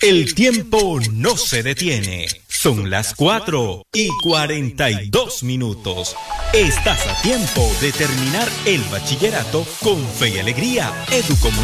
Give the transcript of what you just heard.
El tiempo no se detiene. Son las 4:42. Estás a tiempo de terminar el bachillerato con fe y alegría. Educomunicaciones